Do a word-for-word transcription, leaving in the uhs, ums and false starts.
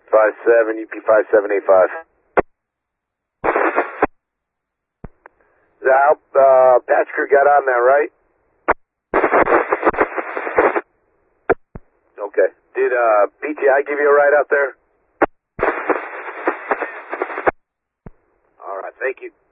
five seven, U P five seven eight five. The uh, patch crew got on there, right? Okay. Did uh, P T I give you a ride out there? All right, thank you.